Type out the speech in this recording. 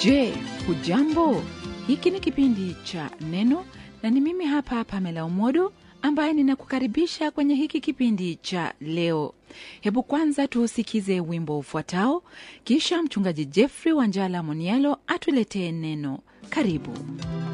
Je, hujambo? Hiki ni kipindi cha Neno na ni mimi hapa Pamela Umodo ambaye ninakukaribisha kwenye hiki kipindi cha leo. Hebu kwanza tuusikize wimbo ufuatao, kisha mchungaji Jeffrey Wanjala Monialo atuletee neno. Karibu.